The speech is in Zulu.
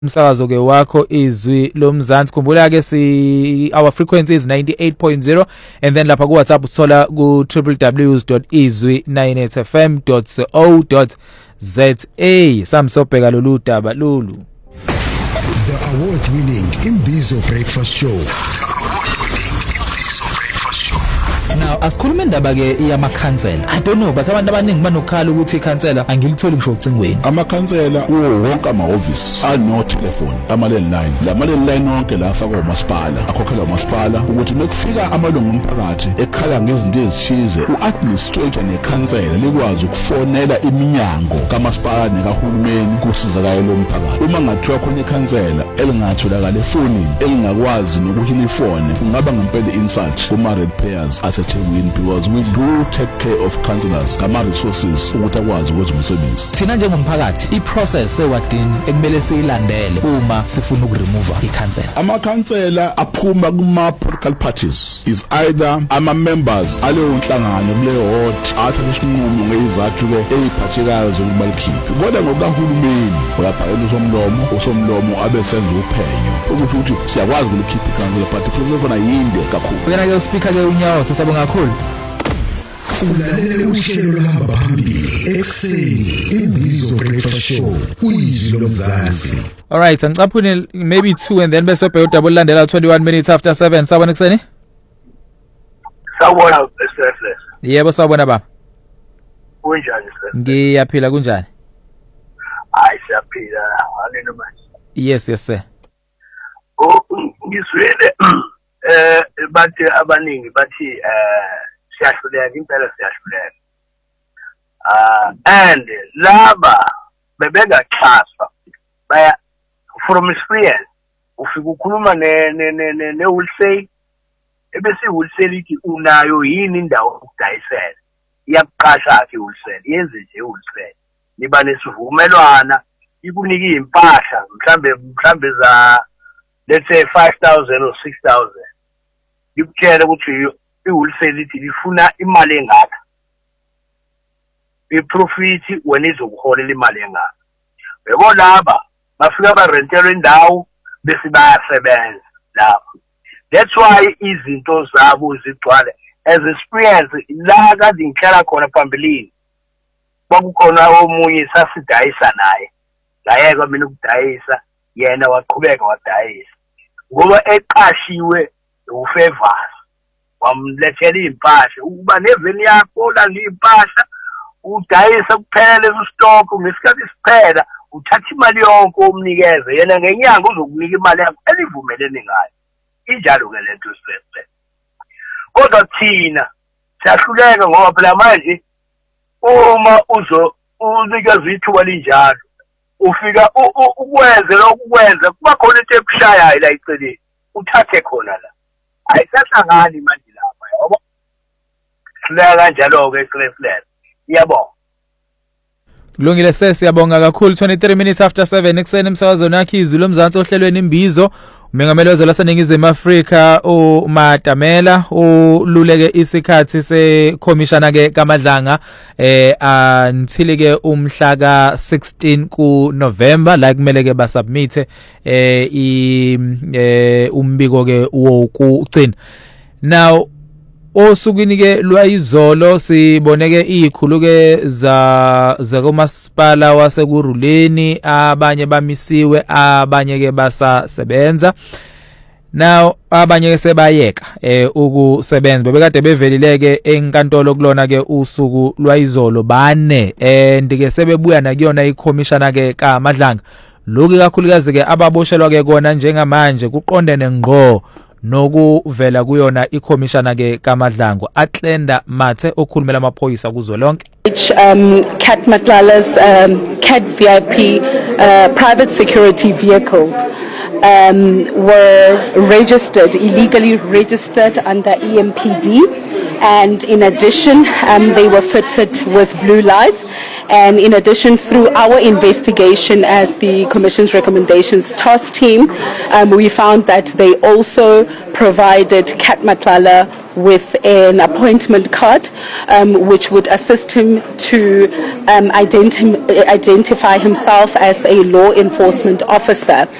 umsakazo ke wakho izwi lomzansi. Khumbula ke our frequency is 98.0 and then lapha ku WhatsApp uthola ku www.izwi9fm.co.za. Samsobheka lolu daba lolu. The award-winning Imbizo Breakfast Show. Now asikhuluma indaba ke yamakhansela. I don't know but abantu abaningi banokhala ukuthi ikhansela angilitholi ngisho ucingweni. Amakhansela wonke amahhovisi ano telephone ama-landline. La-landline wonke la afakwa umasipala akhokhelwa umasipala ukuthi mekufika amalungu omphakathi ekhala ngezinto ezithize u-administrator nekhansela likwazi ukufonela iminyango kamasipala nekahulumeni kusizakale lo mphakathi. Uma ngathiwa khona ikhansela elingatholakala efonini elingakwazi nokuhila ifone kungaba ngempela insult kuma-red payers eThekwini because we do take care of councillors ngama-resources ukuthi akwazi ukwenza umsebenzi. Thina njengomphakathi i-process ewadini ekumele siyilandele uma sifuna ukuremove ikhansela. Amakhansela aphuma kuma-political parties is either ama-members aleyo nhlangano kuleyo ward athatha isinqumo ngezizathu-ke ey'phathekayo zokuba likhiphe. Kodwa ngokahulumeni uyabhalela usomlomo abesenza uphenyo ukuthi siyakwazi ukulikhipha ikhansela but iprocess khona yinde kakhulu. Wena-ke uSpeaker-ke uNyawo sisabonga kakhulu. Ulalele uhlelo lohamba phambili ekseni Imbizo Breakfast Show uyizwi lomzansi. Alright, angicaphune maybe 2 and then bese ubheka udaba olandela 21 minutes after 7. Sawubona ekseni? Sawubona Sefles. Yebo sawubona baba. Kunjani Sefles? Ngiyaphila kunjani? Hayi siyaphila alena manje. Yes sir. Ngizwele bathi abaningi bathi siyahluleka impela siyahluleka. And laba bebengaxhaswa baya from experience ufika ukhuluma ne wholesale ebese wholesale ithi unayo yini indawo ukudayisela iyakuqasha ke wholesale yenze nje wholesale niba nesivumelwana ikunika impahla mhlambe za let's say 5,000 or 6,000 ikutshela ukuthi i-wholesale ithi ifuna imali engaka i-profit wena izokuholela imali engaka. Bebo laba bafika barentela indawo bese bayasebenza lapho. That's why izinto zabo zigcwale as experience la kade ngihlala khona phambilini kwakukhona omunye sasidayisa naye ngayeka mina ukudayisa yena waqhubeka wadayisa ngoba eqashiwe uFavors wamlethela impahla uba neveni yakho la impahla udayisa kuphela leso stock ngesikhathi siphela uthatha imali yonke omnikeze yena ngenyanga uzokunika imali yakho elivumelene ngayo injalo ke lento stress. Kodwa thina siyahluleka ngoba phela manje uma unikeza ithuba linjalo ufika ukwenze lokukwenza kuba khona into ekushayayo la iceleni uthathe khona la ayisahlangani manje lapha yabo sila kanjalo ke Cleveland yabo. Kulungile siyabonga kakhulu. 23 minutes after 7 ekseni emsakazweni yakhe izwi lomzansi ohlelweni Imbizo. Umengameli wezwe laseNingizimu Afrika uMatamela ululeke isikhathi sekhomishana ke kaMadlanga until ke umhla ka 16 ku November la kumele ke basubmit umbiko ke wokugcina. Now osukwini ke lwayizolo siboneke izikhulu ke za komasipala wasekuruleni abanye bamisiwe abanye ke basasebenza. Now abanye ke sebayeka ukusebenza bebekade bevelileke enkantolo kulona ke usuku lwayizolo bane and ke sebebuya nakuyona ikhomishana ke kaMadlanga. Lokhu kakhulukazi ke ababoshelwa ke kona njengamanje kuqondene ngqo nokuvela kuyona ikhomishana ke kaMadlanga. Atlenda Mathe okhulumela amaphoyisa kuzolonke. Cat Matlala's Cat VIP private security vehicles were illegally registered under EMPD. And in addition, they were fitted with blue lights. And in addition, through our investigation as the Commission's recommendations task team, we found that they also provided Cat Matlala with an appointment card, which would assist him to identify himself as a law enforcement officer.